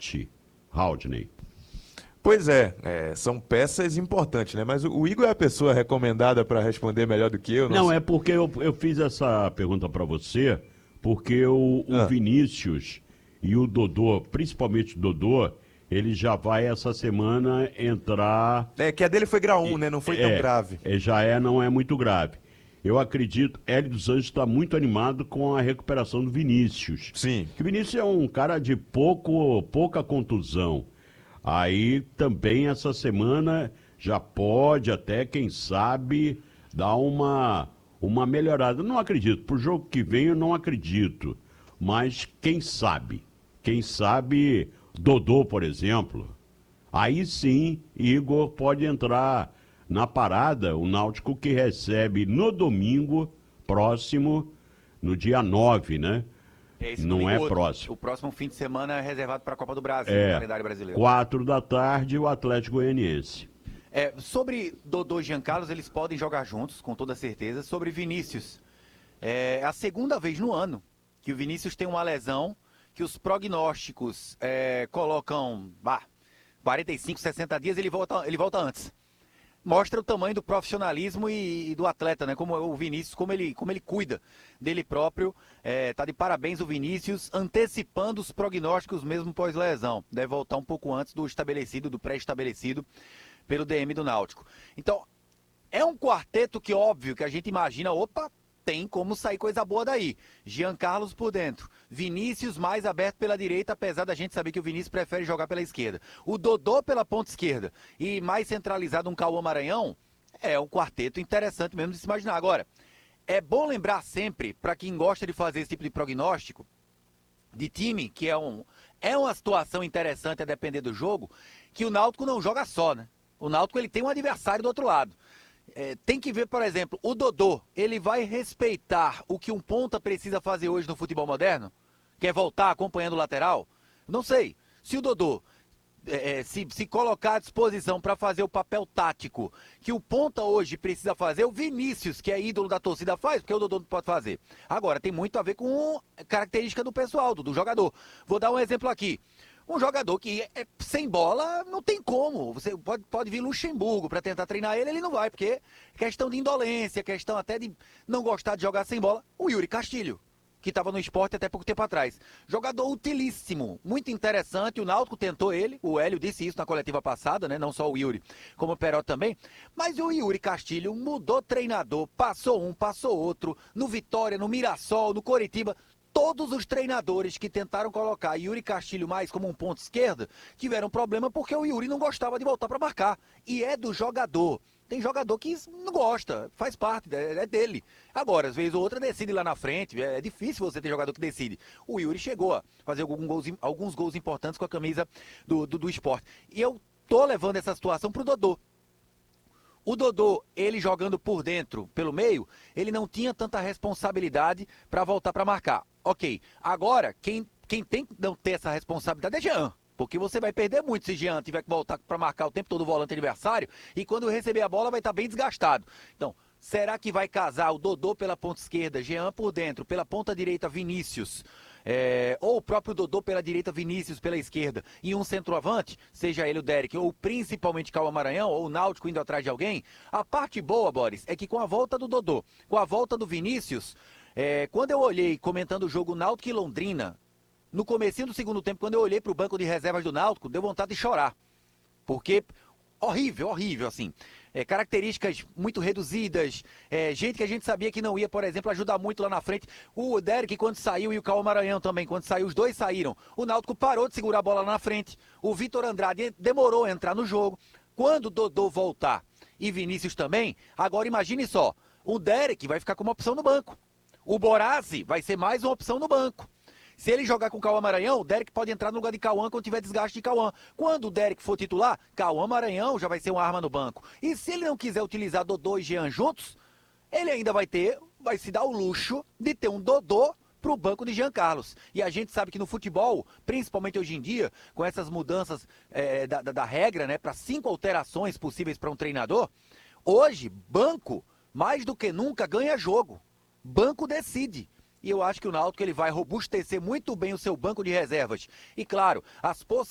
forte, Haldney. Pois é, são peças importantes, né? Mas o Igor é a pessoa recomendada para responder melhor do que eu. Não, é porque eu fiz essa pergunta para você, porque o Vinícius e o Dodô, principalmente o Dodô, ele já vai essa semana entrar... que a dele foi grau 1, né? Não foi tão grave. Não é muito grave. Eu acredito, Hélio dos Anjos está muito animado com a recuperação do Vinícius. Sim. Que o Vinícius é um cara de pouca contusão. Aí também essa semana já pode até, quem sabe, dar uma melhorada. Não acredito, pro jogo que vem eu não acredito. Mas quem sabe? Quem sabe Dodô, por exemplo. Aí sim, Igor pode entrar na parada, o Náutico que recebe no domingo próximo, no dia 9, né? Não é próximo. O próximo fim de semana é reservado para a Copa do Brasil, no calendário brasileiro. 4 da tarde, o Atlético Goianiense. Sobre Dodô e Jean Carlos, eles podem jogar juntos, com toda certeza. Sobre Vinícius, é a segunda vez no ano que o Vinícius tem uma lesão que os prognósticos colocam 45, 60 dias, ele volta antes. Mostra o tamanho do profissionalismo e do atleta, né? Como o Vinícius, como ele cuida dele próprio. Tá de parabéns o Vinícius, antecipando os prognósticos mesmo pós-lesão. Deve voltar um pouco antes do pré-estabelecido pelo DM do Náutico. Então, é um quarteto que, óbvio, que a gente imagina, tem como sair coisa boa daí. Jean Carlos por dentro. Vinícius mais aberto pela direita, apesar da gente saber que o Vinícius prefere jogar pela esquerda. O Dodô pela ponta esquerda e mais centralizado um Cauã Maranhão, é um quarteto interessante mesmo de se imaginar. Agora, é bom lembrar sempre, para quem gosta de fazer esse tipo de prognóstico, de time, que é uma situação interessante a depender do jogo, que o Náutico não joga só, né? O Náutico ele tem um adversário do outro lado. Tem que ver, por exemplo, o Dodô, ele vai respeitar o que um ponta precisa fazer hoje no futebol moderno? Quer voltar acompanhando o lateral? Não sei. Se o Dodô se colocar à disposição para fazer o papel tático que o ponta hoje precisa fazer, o Vinícius, que é ídolo da torcida, faz, porque o Dodô não pode fazer. Agora, tem muito a ver com característica do pessoal, do jogador. Vou dar um exemplo aqui. Um jogador que sem bola não tem como. Você pode vir Luxemburgo para tentar treinar ele não vai, porque é questão de indolência, questão até de não gostar de jogar sem bola. O Yuri Castilho, que estava no esporte até pouco tempo atrás. Jogador utilíssimo, muito interessante. O Náutico tentou ele, o Hélio disse isso na coletiva passada, né? Não só o Yuri, como o Peró também. Mas o Yuri Castilho mudou treinador, passou um, passou outro, no Vitória, no Mirassol, no Coritiba. Todos os treinadores que tentaram colocar Yuri Castilho mais como um ponto esquerda tiveram problema porque o Yuri não gostava de voltar para marcar. E é do jogador. Tem jogador que não gosta, faz parte, é dele. Agora, às vezes outra decide lá na frente, é difícil você ter jogador que decide. O Yuri chegou a fazer alguns gols importantes com a camisa do esporte. E eu tô levando essa situação pro Dodô. O Dodô, ele jogando por dentro, pelo meio, ele não tinha tanta responsabilidade para voltar para marcar. Ok, agora, quem tem que não ter essa responsabilidade é Jean. Porque você vai perder muito se Jean tiver que voltar para marcar o tempo todo o volante adversário e quando receber a bola vai estar bem desgastado. Então, será que vai casar o Dodô pela ponta esquerda, Jean por dentro, pela ponta direita Vinícius, ou o próprio Dodô pela direita, Vinícius pela esquerda e um centroavante, seja ele o Derek ou principalmente Cauã Maranhão ou o Náutico indo atrás de alguém? A parte boa, Boris, é que com a volta do Dodô, com a volta do Vinícius, quando eu olhei comentando o jogo Náutico e Londrina, no comecinho do segundo tempo, quando eu olhei para o banco de reservas do Náutico, deu vontade de chorar. Porque horrível, assim. Características muito reduzidas, gente que a gente sabia que não ia, por exemplo, ajudar muito lá na frente. O Derek, quando saiu, e o Cauã Maranhão também, quando saiu, os dois saíram. O Náutico parou de segurar a bola lá na frente. O Vitor Andrade demorou a entrar no jogo. Quando o Dodô voltar e Vinícius também, agora imagine só, o Derek vai ficar como opção no banco. O Borazzi vai ser mais uma opção no banco. Se ele jogar com o Cauã Maranhão, o Derek pode entrar no lugar de Cauã quando tiver desgaste de Cauã. Quando o Derek for titular, Cauã Maranhão já vai ser uma arma no banco. E se ele não quiser utilizar Dodô e Jean juntos, ele ainda vai se dar o luxo de ter um Dodô pro banco de Jean Carlos. E a gente sabe que no futebol, principalmente hoje em dia, com essas mudanças da regra, né, para 5 alterações possíveis para um treinador, hoje, banco, mais do que nunca, ganha jogo. Banco decide. E eu acho que o Náutico ele vai robustecer muito bem o seu banco de reservas. E claro, as